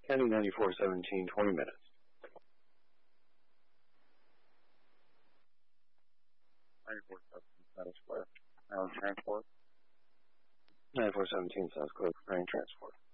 County 9417, 20 minutes. 9417 South Square. Transport. 9417 South Square, preparing transport.